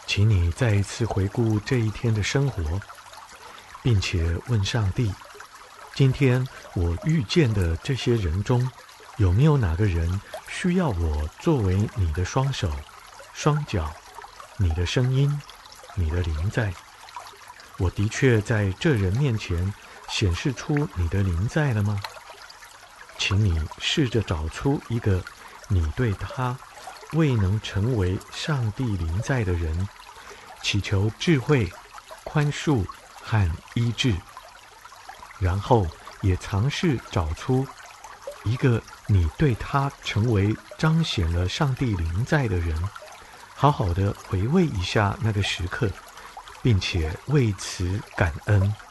请你再一次回顾这一天的生活，并且问上帝：今天我遇见的这些人中，有没有哪个人需要我作为你的双手、双脚、你的声音、你的灵在？我的确在这人面前显示出你的灵在了吗？请你试着找出一个你对他未能成为上帝灵在的人，祈求智慧、宽恕和医治，然后也尝试找出一个你对他成为彰显了上帝灵在的人，好好的回味一下那个时刻，并且为此感恩。